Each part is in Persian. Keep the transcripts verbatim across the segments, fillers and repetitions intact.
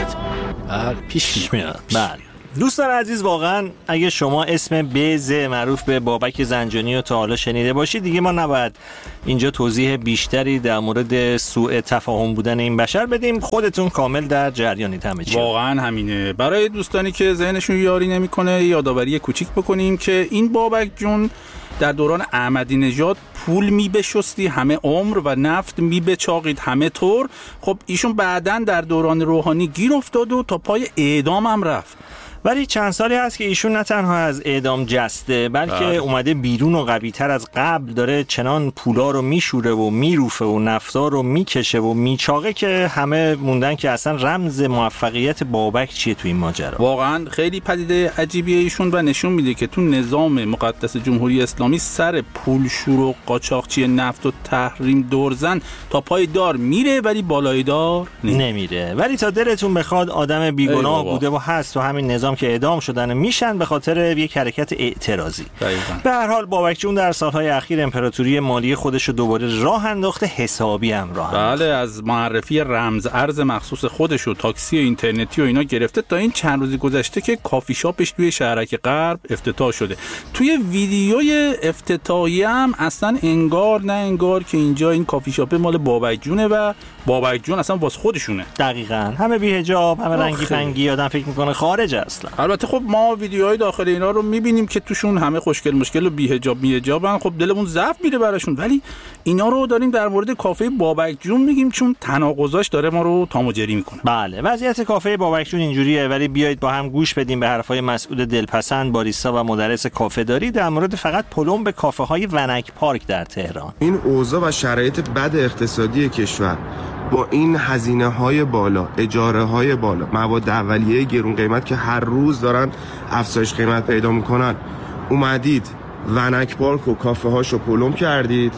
میاد. بله پیش میاد. بله دوستان عزیز، واقعا اگه شما اسم بز معروف به بابک زنجانی رو تا حالا شنیده باشید، دیگه ما نباید اینجا توضیح بیشتری در مورد سوء تفاهم بودن این بشر بدیم. خودتون کامل در جریانید همه چی. واقعا همینه. برای دوستانی که ذهنشون یاری نمیکنه یادآوری کوچیک بکنیم که این بابک جون در دوران احمدی نژاد پول میبشستی همه عمر و نفت میبچاقید همه طور. خب ایشون بعدن در دوران روحانی گیر افتاد و تا پای اعدام هم رفت. ولی چند سالی هست که ایشون نه تنها از اعدام جسته، بلکه آه. اومده بیرون و قوی‌تر از قبل داره چنان پولا رو میشوره و میروفه و نفتا رو میکشه و میچاقه که همه موندن که اصلا رمز موفقیت بابک چیه تو این ماجرا. واقعا خیلی پدیده عجیبیه ایشون و نشون میده که تو نظام مقدس جمهوری اسلامی سر پولشور و قاچاقچی نفت و تحریم دورزن تا پای دار میره ولی بالای دار نمیره. ولی تا دلتون بخواد آدم بیگناه بوده و هست و همین نظام که اعدام شدن میشن به خاطر یک حرکت اعتراضی. به هر حال بابک جون در سالهای اخیر امپراتوری مالی خودش رو دوباره راه انداخته، حسابی هم راه انداخته. بله از معرفی رمز ارز مخصوص خودش و تاکسی و اینترنتی و اینا گرفته تا این چند روزی گذشته که کافی شاپش توی شهرک غرب افتتاح شده. توی ویدیوی افتتاحی هم اصلا انگار نه انگار که اینجا این کافی شاپ مال بابک جونه و بابک جون اصلا واسه خودشونه. دقیقاً همه بی‌حجاب، همه رنگی پنگی، آدم فکر میکنه خارج اصلا. البته خب ما ویدیوهای داخل اینا رو میبینیم که توشون همه خوشگل مشکل و بی‌حجاب می‌حجابن، خب دلمون ضعف میره براشون، ولی اینا رو داریم در مورد کافه بابک جون میگیم چون تناقضاش داره ما رو تاموجری میکنه. بله وضعیت کافه بابک جون اینجوریه، ولی بیایید با هم گوش بدیم به حرفای مسعود دلپسند، باریستا و مدرس کافه داری در مورد فقط پلم به کافه های ونک پارک در تهران. این اوضاع و شرایط بد اقتصادی کشور با این هزینه های بالا، اجاره های بالا، مواد اولیه گرون قیمت که هر روز دارن افزایش قیمت پیدا میکنن، اومدید ونک پارک و کافه هاشو پلم کردید،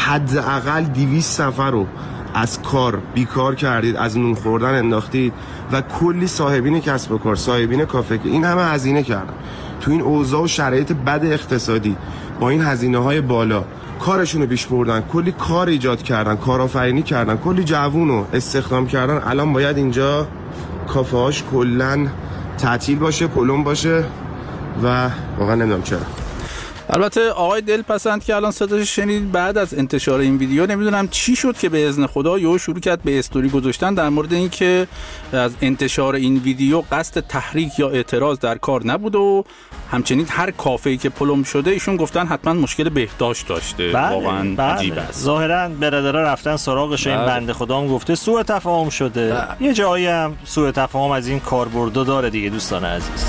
حداقل دویست نفر رو از کار بیکار کردید، از نون خوردن انداختید و کلی صاحبین کسب و کار، صاحبین کافه که این همه هزینه کردن تو این اوضاع و شرایط بد اقتصادی با این هزینه های بالا کارشون رو پیش بردن، کلی کار ایجاد کردن، کارآفرینی کردن، کلی جوون رو استخدام کردن. الان باید اینجا کافه هاش کلن تعطیل باشه، پلم باشه و واقعا نمیدونم چرا. البته آقای دلپسند که الان صداش شنید بعد از انتشار این ویدیو نمیدونم چی شد که به اذن خدا یهو شروع کرد به استوری گذاشتن در مورد این که از انتشار این ویدیو قصد تحریک یا اعتراض در کار نبود و همچنین هر کافه‌ای که پلم شده ایشون گفتن حتما مشکل بهداشت داشته. بله، واقعا بله. عجیب است. ظاهرا برادرها رفتن سراغش. این بنده خدا هم گفته سوء تفاهم شده. بله. یه جایی هم سوء تفاهم از این کاربردا داره دیگه دوستان عزیز.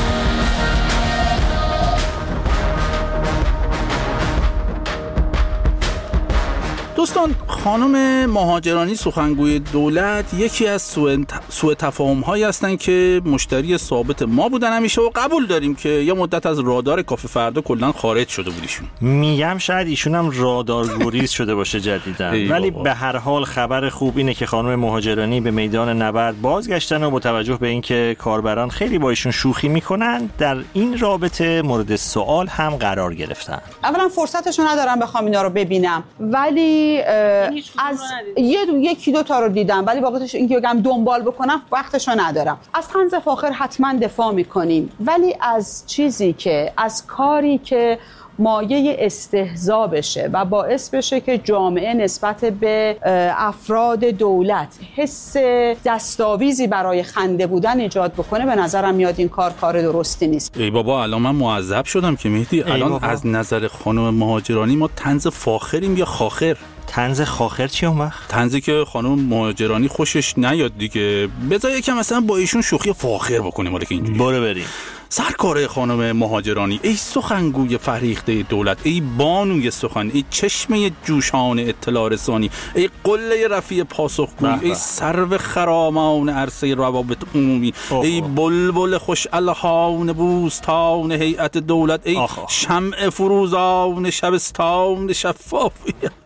دوستان خانم مهاجرانی سخنگوی دولت یکی از سوء تفاهم هایی هستن که مشتری ثابت ما بودن همیشه و قبول داریم که یه مدت از رادار کافه فردا کلا خارج شده بود ایشون. میگم شاید ایشون هم رادار گریز شده باشه جدیدن، ولی به هر حال خبر خوب اینه که خانم مهاجرانی به میدان نبرد بازگشتن و با توجه به اینکه کاربران خیلی با ایشون شوخی میکنن در این رابطه مورد سوال هم قرار گرفتن. اولا فرصتشو ندارم بخوام اینا رو ببینم، ولی از یه دو یکی دو تا رو دیدم، ولی واقعیتش اینکه بگم دنبال بکنم وقتشو ندارم. از طنز فاخر حتما دفاع میکنیم، ولی از چیزی که از کاری که مایه استهزا بشه و باعث بشه که جامعه نسبت به افراد دولت حس دستاویزی برای خنده بودن ایجاد بکنه، به نظرم میاد این کار کار درستی نیست. ای بابا الان من معذب شدم که مهدی الان بابا. از نظر خانم مهاجرانی ما طنز فاخریم یا خاخر؟ طنز خاخر چی اون وقت؟ طنزی که خانم مهاجرانی خوشش نیاد دیگه. بذار یکم مثلا با ایشون شوخی فاخر بکنیم ولی که اینجوری. برو بریم. سرکاره خانم مهاجرانی، ای سخنگوی فریخته دولت، ای بانوی سخن، ای چشمه جوشان اطلاع رسانی، ای قله رفیع پاسخگوی، ای سرو خرامان عرصه روابط عمومی، ای بلبل خوش الهان بوستان هیئت دولت، ای شمع فروزان شبستان شفافی.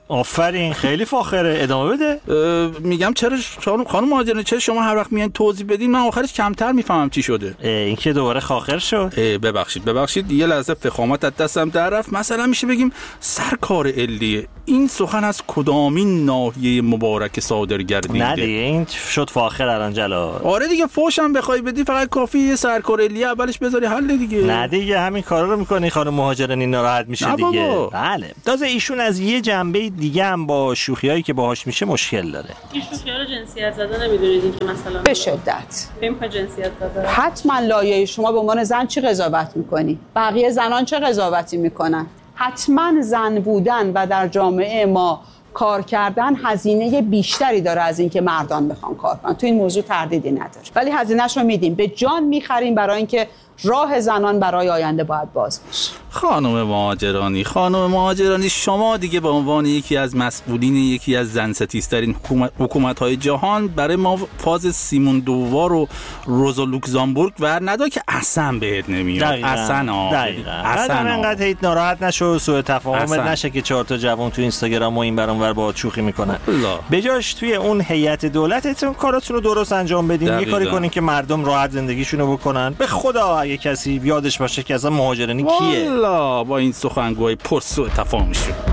آفرین، خیلی فاخره. ادامه بده. میگم چرا خانم خانم مهاجرانی چرا شما هر وقت میان توضیح بدین من آخرش کمتر میفهمم چی شده. این که دوباره خاخر شد. ببخشید ببخشید یه لحظه فخامت از دستم در رفت. مثلا میشه بگیم سرکار علیه این سخن از کدامین ناحیه مبارک صادر گردیده؟ نه دیگه این شد فاخر الان جلال. آره دیگه فوشم بخوای بدی فقط کافی یه سرکار علیه اولش بذاری حل دیگه. نه دیگه همین کارا رو میکنی خانم مهاجرانی ناراحت میشه دیگه. بله تازه ایشون از یه جنبه دیگه هم با شوخیایی که باهاش میشه مشکل داره. این شوخی‌ها رو جنسیت زده نمیدونید که مثلا به شدت فهم جنسیت زده. حتما لایه شما به عنوان زن چی قضاوت میکنی؟ بقیه زنان چه قضاوتی میکنن؟ حتما زن بودن و در جامعه ما کار کردن هزینه بیشتری داره از اینکه مردان بخوان کار کنن. تو این موضوع تردیدی نداره. ولی هزینه‌اش رو میدیم، به جان میخریم برای اینکه راه زنان برای آینده باید باز بشه. خانم مهاجرانی خانم مهاجرانی شما دیگه به عنوان یکی از مسئولین یکی از زن ستیزترین حکومت حکومت‌های جهان برای ما فاز سیمون دووار و روزا لوکزامبورگ ور ندا که اصلا بهت نمیاد. اصلا دقیقاً. اصلا انقدر هیچ ناراحت نشو، سوء تفاهم نشه که چهار تا جوان تو اینستاگرام و این برام ور با شوخی میکنن. بجاش توی اون هیئت دولتتون کاراتون رو درست انجام بدین. یه کاری کنین که مردم راحت زندگیشونو بکنن. به خدا اگه کسی یادش باشه که اصلا مهاجرانی کیه. والا با این سخنگوی پر سوء تفاهم شد.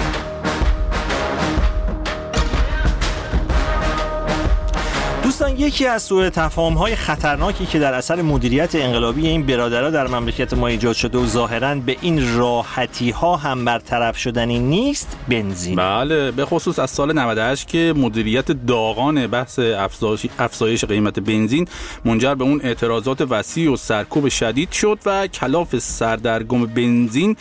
دوستان یکی از سوء تفاهم‌های خطرناکی که در اثر مدیریت انقلابی این برادرها در مملکت ما ایجاد شده و ظاهراً به این راحتی‌ها هم برطرف شدنی نیست، بنزین. بله به خصوص از سال نود و هشت که مدیریت داغان بحث افزایش افزایش قیمت بنزین منجر به اون اعتراضات وسیع و سرکوب شدید شد و کلاف سردرگم بنزین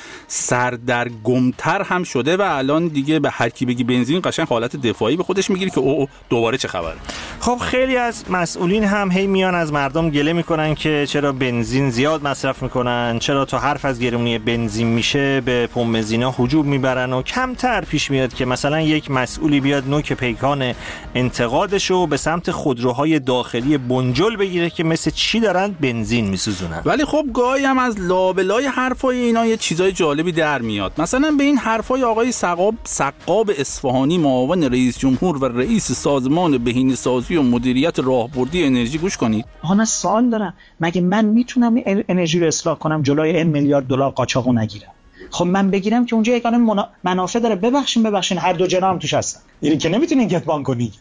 سردرگمتر هم شده و الان دیگه به هر کی بگی بنزین قشنگ حالت دفاعی به خودش میگیره که او دوباره چه خبره. خب خیلی از مسئولین هم هی میان از مردم گله میکنن که چرا بنزین زیاد مصرف میکنن، چرا تا حرف از گرونی بنزین میشه به پمپ بنزینا هجوم میبرن و کمتر پیش میاد که مثلا یک مسئولی بیاد نوک پیکان انتقادشو به سمت خودروهای داخلی بنجل بگیره که مثل چی دارن بنزین میسوزونن. ولی خب گاهی هم از لابلای حرفای اینا یه چیزای جالبی در میاد. مثلا به این حرفای آقای سقاب سقاب اصفهانی معاون رئیس جمهور و رئیس سازمان بهینه‌سازی و مدیریت راهبردی انرژی گوش کنید. آها سوال دارم، مگه من میتونم انرژی رو اصلاح کنم جلوی این میلیارد دلار قاچاقو نگیرم؟ خب من بگیرم که اونجا یگانه منا... منافع داره. ببخشین ببخشین هر دو جناح هم توش هستن. اینی که نمیتونین کتمان کنی.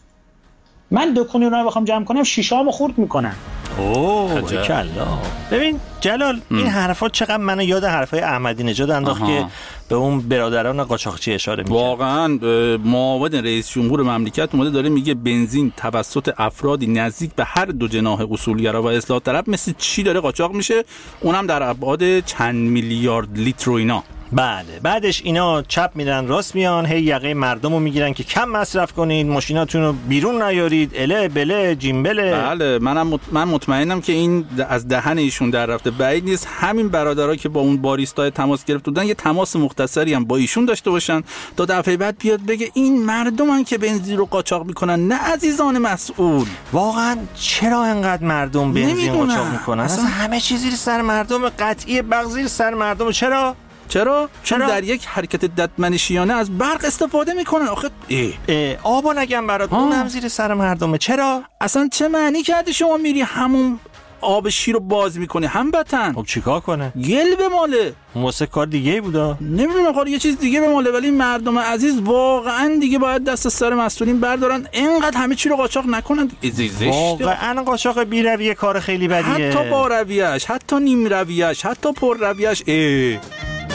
من دکونی رو بخوام جمع کنم شیشه‌امو خورد میکنن. اوه کلا. ببین جلال ام. این حرفا چقدر منو یاد حرفای احمدی نژاد انداخت که به اون برادران قاچاقچی اشاره می‌کنه. واقعا معاون رئیس جمهور مملکت اومده داره میگه بنزین توسط افرادی نزدیک به هر دو جناح اصولگرا و اصلاح طلب مثل چی داره قاچاق میشه، اونم در ابعاد چند میلیارد لیتر و اینا. بله بعدش اینا چپ میرن راست میان هی یقه مردم رو میگیرن که کم مصرف کنید، ماشیناتون رو بیرون نیارید، اله بله جیمبله. بله منم مط... من مطمئنم که این از دهن ایشون در رفته بعید نیست همین برادرها که با اون باریستای تماس گرفت بودن یه تماس مختصری هم با ایشون داشته باشن تا دفعه بعد بیاد بگه این مردمن که بنزین رو قاچاق میکنن نه عزیزان مسئول. واقعا چرا انقدر مردم بنزین قاچاق میکنن؟ اصلا همه چیز زیر سر مردم، قطعی بغض زیر سر مردم. چرا؟ چرا؟ چون در یک حرکت ددمنشیانه از برق استفاده میکنن. آخه ای ای آبا نگم برات اونم زیر سر مردمه. چرا؟ اصلا چه معنی کرده شما میری همون آب شیر رو باز میکنی هموطن؟ خب چیکار کنه؟ گل به ماله. واسه کار دیگه بودا؟ نمیدونم خب یه چیز دیگه به ماله. ولی مردم عزیز واقعا دیگه باید دست از سر مسئولین بردارن، اینقدر همه چی رو قاچاق نکنن. واقعا قاچاق بی رویه کار خیلی بدیه. حتی با رویه‌اش، حتی نیم رویه‌اش، حتی پر رویه‌اش. ای